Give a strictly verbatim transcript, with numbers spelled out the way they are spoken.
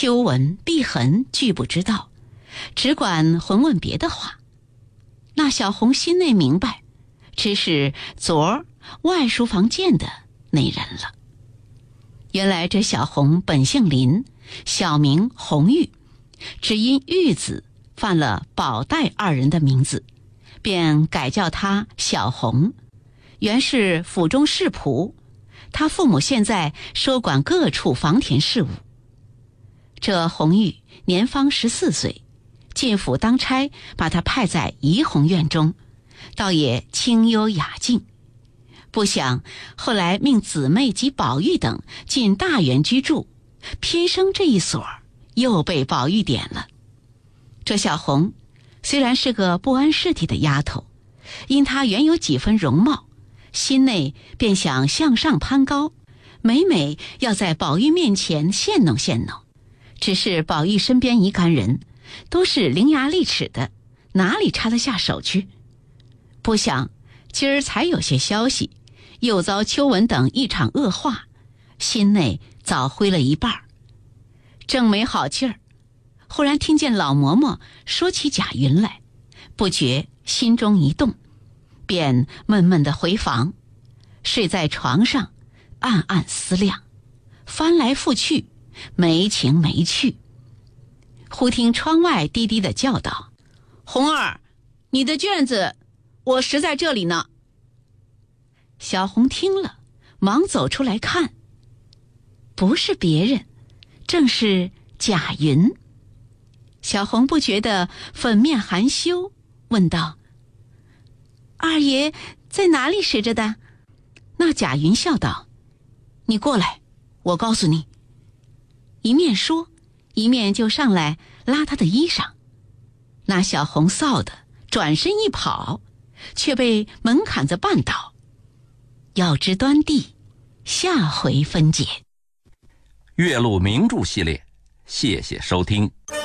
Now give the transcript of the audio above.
秋纹、碧痕俱不知道，只管混问别的话。那小红心内明白，只是昨儿外书房见的那人了。原来这小红本姓林，小名红玉，只因玉子犯了宝黛二人的名字，便改叫她小红。原是府中世仆，他父母现在收管各处房田事务。这红玉年方十四岁，进府当差，把他派在怡红院中，倒也清幽雅静。不想后来命姊妹及宝玉等进大园居住，偏生这一所又被宝玉点了。这小红虽然是个不谙世体的丫头，因她原有几分容貌，心内便想向上攀高，每每要在宝玉面前献弄献弄。只是宝玉身边一干人都是伶牙俐齿的，哪里插得下手去？不想今儿才有些消息，又遭秋纹等一场恶话，心内早灰了一半。正没好劲儿，忽然听见老嬷嬷说起贾云来，不觉心中一动，便闷闷地回房，睡在床上暗暗思量，翻来覆去没情没趣。忽听窗外低低地叫道：“红儿，你的卷子我拾在这里呢。”小红听了，忙走出来看，不是别人，正是贾云。小红不觉得粉面含羞，问道：“二爷在哪里拾着的？”那贾云笑道：“你过来，我告诉你。”一面说，一面就上来拉他的衣裳。那小红臊的转身一跑，却被门槛子绊倒。要知端地，下回分解。 月录名著系列，谢谢收听。